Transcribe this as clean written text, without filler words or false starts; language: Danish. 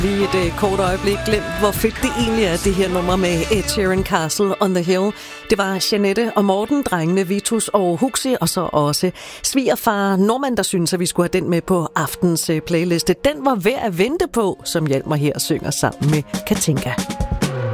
Lige et kort øjeblik glemt, hvor fedt det egentlig er, det her nummer med Ed Sheeran, Castle on the Hill. Det var Jeanette og Morten, drengene Vitus og Huxi, og så også svigerfar Norman, der synes, at vi skulle have den med på aftens playliste. Den var værd at vente på, som Hjalmar her synger sammen med Katinka.